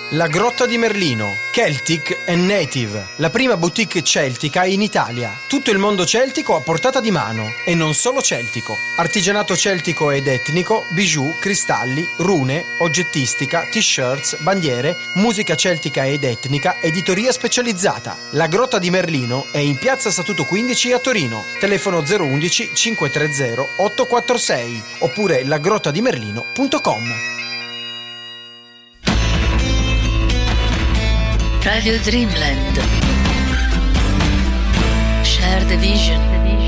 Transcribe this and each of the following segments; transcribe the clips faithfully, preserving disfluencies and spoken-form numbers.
La Grotta di Merlino, Celtic and Native, la prima boutique celtica in Italia. Tutto il mondo celtico a portata di mano, e non solo celtico. Artigianato celtico ed etnico, bijou, cristalli, rune, oggettistica, t-shirts, bandiere, musica celtica ed etnica, editoria specializzata. La Grotta di Merlino è in piazza Statuto quindici a Torino. Telefono zero uno uno cinque tre zero otto quattro sei oppure lagrottadimerlino punto com. Radio Dreamland. Share the vision.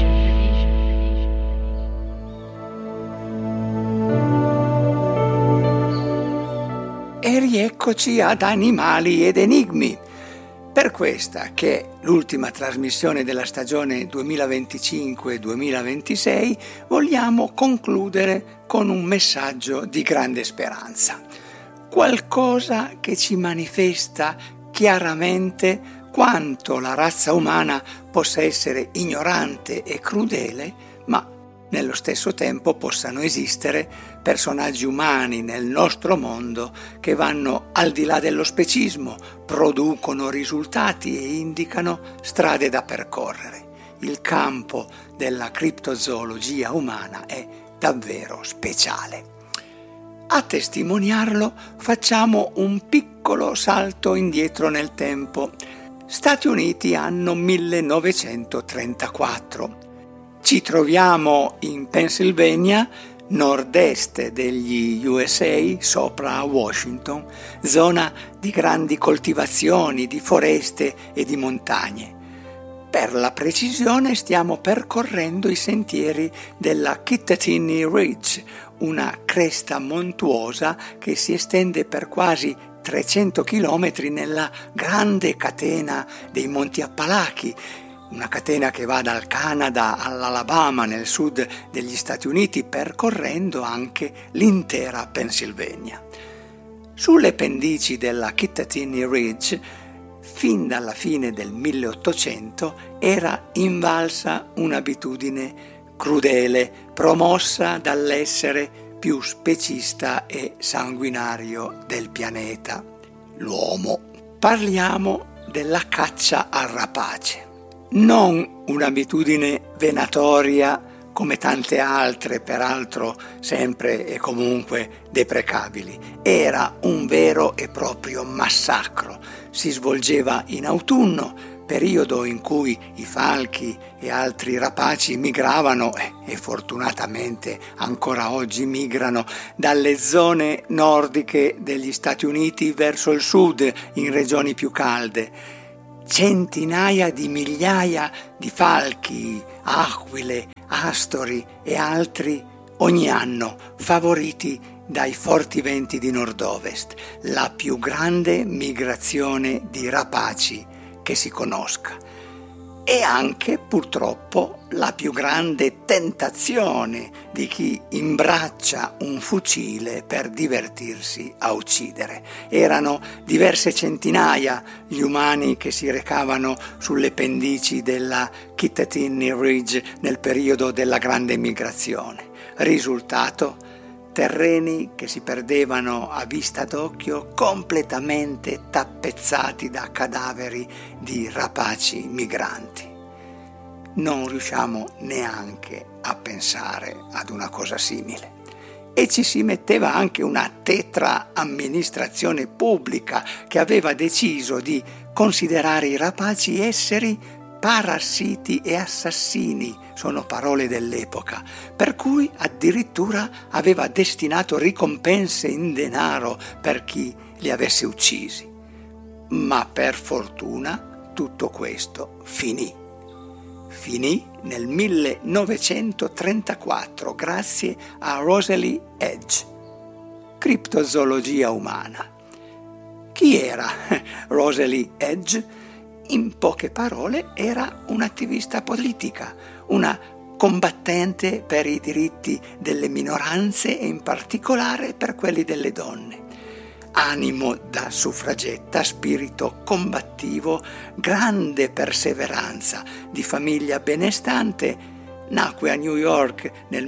E rieccoci ad Animali ed Enigmi. Per questa, che è l'ultima trasmissione della stagione duemilaventicinque duemilaventisei, vogliamo concludere con un messaggio di grande speranza. Qualcosa che ci manifesta chiaramente quanto la razza umana possa essere ignorante e crudele, ma nello stesso tempo possano esistere personaggi umani nel nostro mondo che vanno al di là dello specismo, producono risultati e indicano strade da percorrere. Il campo della criptozoologia umana è davvero speciale. A testimoniarlo facciamo un piccolo salto indietro nel tempo. Stati Uniti anno millenovecentotrentaquattro. Ci troviamo in Pennsylvania, nord-est degli U S A, sopra Washington, zona di grandi coltivazioni, di foreste e di montagne. Per la precisione stiamo percorrendo i sentieri della Kittatinny Ridge, una cresta montuosa che si estende per quasi trecento chilometri nella grande catena dei Monti Appalachi, una catena che va dal Canada all'Alabama nel sud degli Stati Uniti, percorrendo anche l'intera Pennsylvania. Sulle pendici della Kittatinny Ridge, fin dalla fine del milleottocento, era invalsa un'abitudine crudele, promossa dall'essere più specista e sanguinario del pianeta, l'uomo. Parliamo della caccia al rapace. Non un'abitudine venatoria come tante altre, peraltro sempre e comunque deprecabili. Era un vero e proprio massacro. Si svolgeva in autunno, periodo in cui i falchi e altri rapaci migravano, e fortunatamente ancora oggi migrano, dalle zone nordiche degli Stati Uniti verso il sud, in regioni più calde. Centinaia di migliaia di falchi, aquile, astori e altri ogni anno, favoriti dai forti venti di nord-ovest, la più grande migrazione di rapaci che si conosca, e anche purtroppo la più grande tentazione di chi imbraccia un fucile per divertirsi a uccidere. Erano diverse centinaia gli umani che si recavano sulle pendici della Kittatinny Ridge nel periodo della grande migrazione. Risultato: terreni che si perdevano a vista d'occhio, completamente tappezzati da cadaveri di rapaci migranti. Non riusciamo neanche a pensare ad una cosa simile. E ci si metteva anche una tetra amministrazione pubblica che aveva deciso di considerare i rapaci esseri parassiti e assassini, sono parole dell'epoca, per cui addirittura aveva destinato ricompense in denaro per chi li avesse uccisi. Ma per fortuna tutto questo finì. Finì nel millenovecentotrentaquattro grazie a Rosalie Edge. Criptozoologia umana. Chi era Rosalie Edge? In poche parole, era un'attivista politica, una combattente per i diritti delle minoranze e in particolare per quelli delle donne. Animo da suffragetta, spirito combattivo, grande perseveranza, di famiglia benestante, nacque a New York nel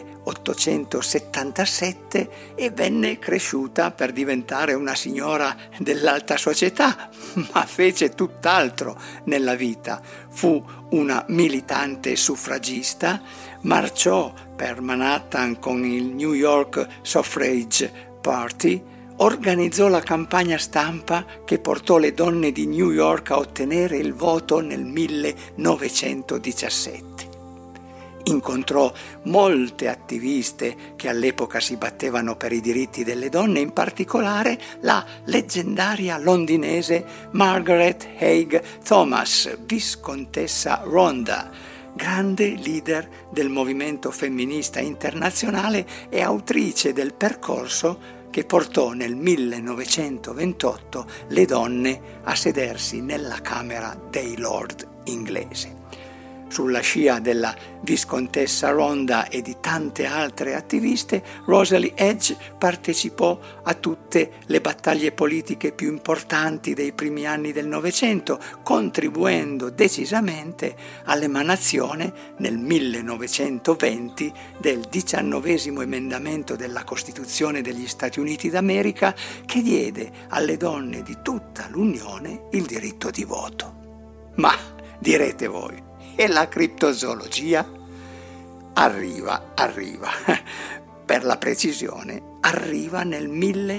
milleottocentosettantasette e venne cresciuta per diventare una signora dell'alta società, ma fece tutt'altro nella vita. Fu una militante suffragista, marciò per Manhattan con il New York Suffrage Party, organizzò la campagna stampa che portò le donne di New York a ottenere il voto nel millenovecentodiciassette. Incontrò molte attiviste che all'epoca si battevano per i diritti delle donne, in particolare la leggendaria londinese Margaret Haig Thomas, viscontessa Rhondda, grande leader del movimento femminista internazionale e autrice del percorso che portò nel millenovecentoventotto le donne a sedersi nella Camera dei Lord inglese. Sulla scia della viscontessa Rhondda e di tante altre attiviste, Rosalie Edge partecipò a tutte le battaglie politiche più importanti dei primi anni del Novecento, contribuendo decisamente all'emanazione nel millenovecentoventi del diciannovesimo emendamento della Costituzione degli Stati Uniti d'America, che diede alle donne di tutta l'Unione il diritto di voto. Ma, direte voi, e la criptozoologia? Arriva, arriva. Per la precisione, arriva nel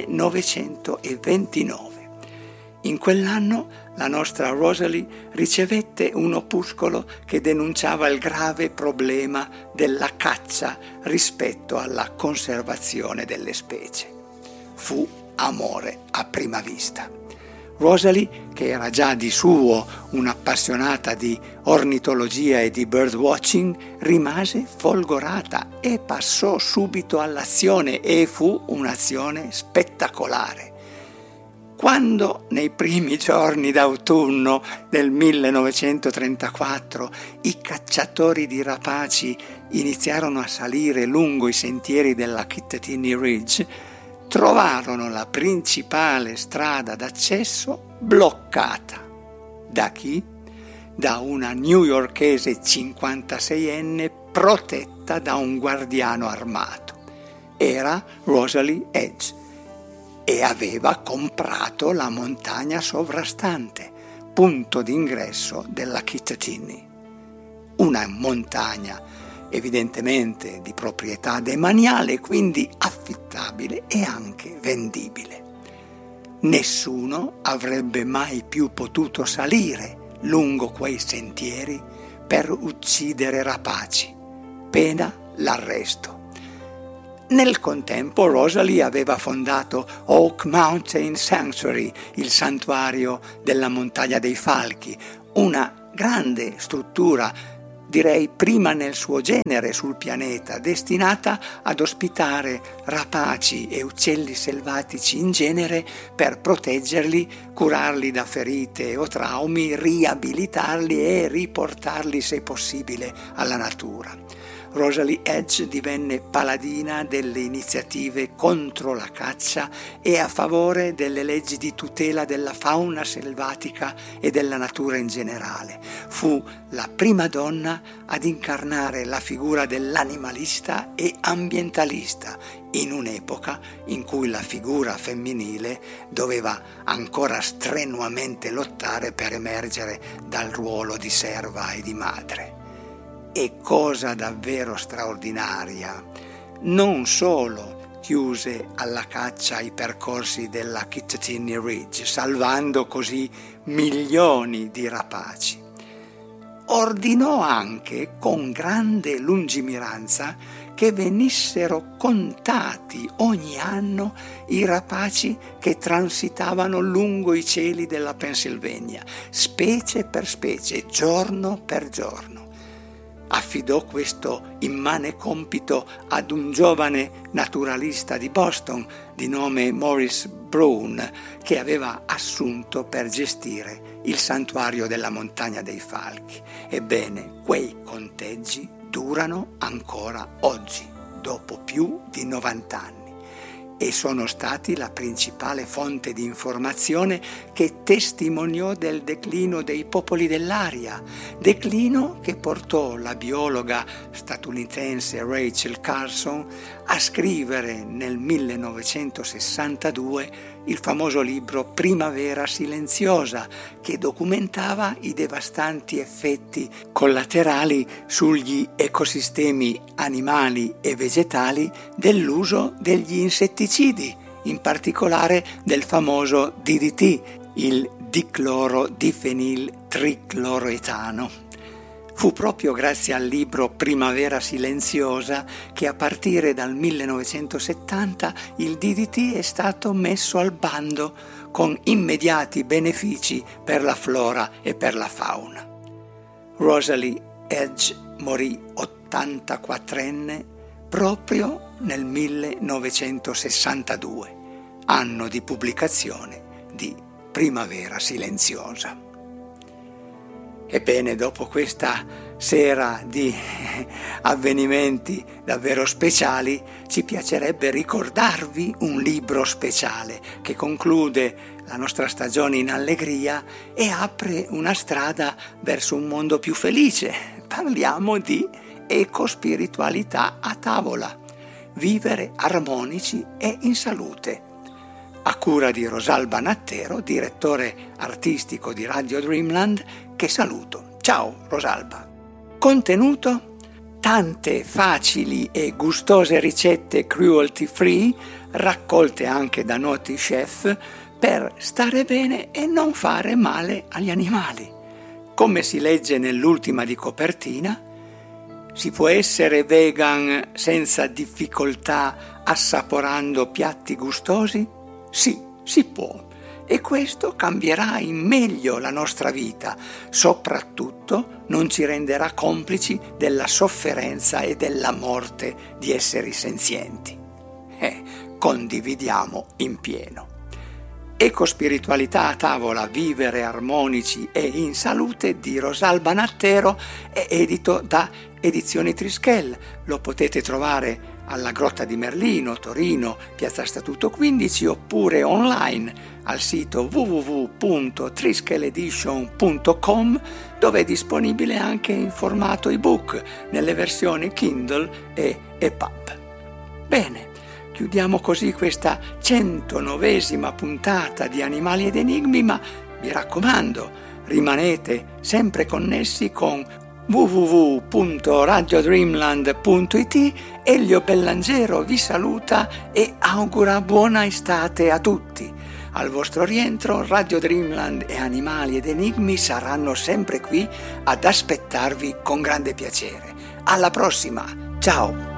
millenovecentoventinove. In quell'anno la nostra Rosalie ricevette un opuscolo che denunciava il grave problema della caccia rispetto alla conservazione delle specie. Fu amore a prima vista. Rosalie, che era già di suo un'appassionata di ornitologia e di birdwatching, rimase folgorata e passò subito all'azione, e fu un'azione spettacolare. Quando nei primi giorni d'autunno del millenovecentotrentaquattro i cacciatori di rapaci iniziarono a salire lungo i sentieri della Kittatinny Ridge, trovarono la principale strada d'accesso bloccata. Da chi? Da una newyorkese cinquantaseienne protetta da un guardiano armato. Era Rosalie Edge e aveva comprato la montagna sovrastante, punto d'ingresso della Kittatinny. Una montagna evidentemente di proprietà demaniale, quindi affittabile e anche vendibile. Nessuno avrebbe mai più potuto salire lungo quei sentieri per uccidere rapaci, pena l'arresto. Nel contempo Rosalie aveva fondato Oak Mountain Sanctuary, il santuario della Montagna dei Falchi, una grande struttura, direi prima nel suo genere sul pianeta, destinata ad ospitare rapaci e uccelli selvatici in genere per proteggerli, curarli da ferite o traumi, riabilitarli e riportarli, se possibile, alla natura. Rosalie Edge divenne paladina delle iniziative contro la caccia e a favore delle leggi di tutela della fauna selvatica e della natura in generale. Fu la prima donna ad incarnare la figura dell'animalista e ambientalista in un'epoca in cui la figura femminile doveva ancora strenuamente lottare per emergere dal ruolo di serva e di madre. E cosa davvero straordinaria, non solo chiuse alla caccia i percorsi della Kittatinny Ridge, salvando così milioni di rapaci, ordinò anche con grande lungimiranza che venissero contati ogni anno i rapaci che transitavano lungo i cieli della Pennsylvania, specie per specie, giorno per giorno. Affidò questo immane compito ad un giovane naturalista di Boston di nome Maurice Brown, che aveva assunto per gestire il santuario della Montagna dei Falchi. Ebbene, quei conteggi durano ancora oggi, dopo più di novanta anni. e sono stati la principale fonte di informazione che testimoniò del declino dei popoli dell'aria, declino che portò la biologa statunitense Rachel Carson a scrivere nel millenovecentosessantadue il famoso libro Primavera silenziosa, che documentava i devastanti effetti collaterali sugli ecosistemi animali e vegetali dell'uso degli insetticidi, in particolare del famoso D D T, il diclorodifeniltricloroetano. Fu proprio grazie al libro Primavera silenziosa che a partire dal millenovecentosettanta il D D T è stato messo al bando con immediati benefici per la flora e per la fauna. Rosalie Edge morì ottantaquattrenne proprio nel millenovecentosessantadue, anno di pubblicazione di Primavera silenziosa. Ebbene, dopo questa sera di avvenimenti davvero speciali, ci piacerebbe ricordarvi un libro speciale che conclude la nostra stagione in allegria e apre una strada verso un mondo più felice. Parliamo di ecospiritualità a tavola, vivere armonici e in salute, a cura di Rosalba Nattero, direttore artistico di Radio Dreamland, che saluto. Ciao Rosalba. Contenuto: tante facili e gustose ricette cruelty free, raccolte anche da noti chef, per stare bene e non fare male agli animali. Come si legge nell'ultima di copertina, si può essere vegan senza difficoltà assaporando piatti gustosi? Sì, si può. E questo cambierà in meglio la nostra vita, soprattutto non ci renderà complici della sofferenza e della morte di esseri senzienti. Eh, condividiamo in pieno. Ecospiritualità a tavola, vivere armonici e in salute di Rosalba Nattero è edito da Edizioni Trischel. Lo potete trovare alla Grotta di Merlino, Torino, Piazza Statuto quindici, oppure online al sito w w w punto trischeledition punto com, dove è disponibile anche in formato ebook nelle versioni Kindle e EPUB. Bene, chiudiamo così questa centonovesima puntata di Animali ed Enigmi, ma mi raccomando, rimanete sempre connessi con w w w punto radio dreamland punto i t. Elio Bellangero vi saluta e augura buona estate a tutti. Al vostro rientro Radio Dreamland e Animali ed Enigmi saranno sempre qui ad aspettarvi con grande piacere. Alla prossima, ciao!